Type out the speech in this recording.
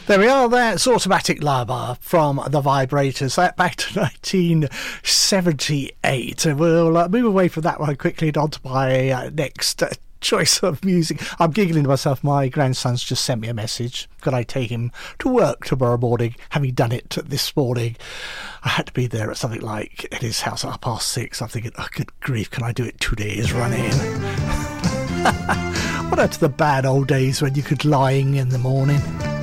There we are. That's Automatic Lover from the Vibrators. That back to 1978. We'll move away from that one quickly and on to my next choice of music. I'm giggling to myself. My grandson's just sent me a message. Could I take him to work tomorrow morning? Having done it this morning, I had to be there at something like at his house at 6:30. I'm thinking, oh, good grief, can I do it 2 days running? What happened to the bad old days when you could lying in the morning?